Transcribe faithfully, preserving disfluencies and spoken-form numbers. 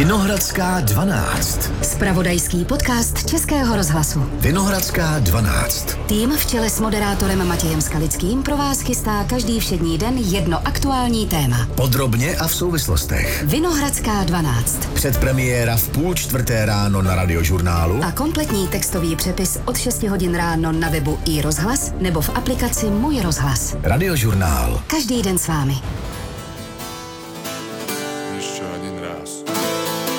Vinohradská dvanáct. Zpravodajský podcast Českého rozhlasu. Vinohradská dvanáct. Tým v čele s moderátorem Matějem Skalickým pro vás chystá každý všední den jedno aktuální téma. Podrobně a v souvislostech. Vinohradská dvanáct. Předpremiéra v půl čtvrté ráno na Radiožurnálu. A kompletní textový přepis od šesti hodin ráno na webu iRozhlas nebo v aplikaci Můj rozhlas. Radiožurnál. Každý den s vámi.